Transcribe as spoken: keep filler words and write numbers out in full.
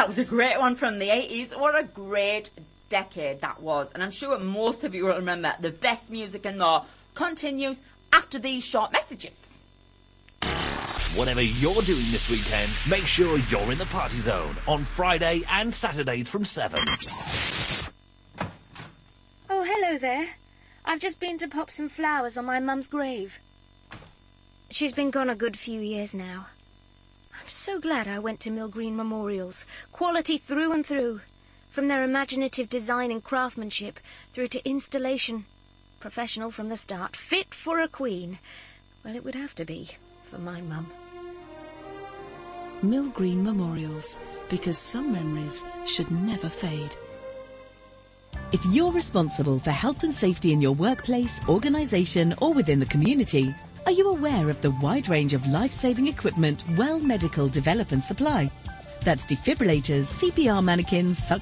that was a great one from the eighties. What a great decade that was. And I'm sure most of you will remember The Best Music and More continues after these short messages. Whatever you're doing this weekend, make sure you're in the Party Zone on Friday and Saturdays from seven. Oh, hello there. I've just been to pop some flowers on my mum's grave. She's been gone a good few years now. I'm so glad I went to Mill Green Memorials. Quality through and through. From their imaginative design and craftsmanship through to installation. Professional from the start. Fit for a queen. Well, it would have to be for my mum. Mill Green Memorials, because some memories should never fade. If you're responsible for health and safety in your workplace, organisation or within the community, are you aware of the wide range of life-saving equipment Well Medical develop and supply? That's defibrillators, C P R mannequins, suction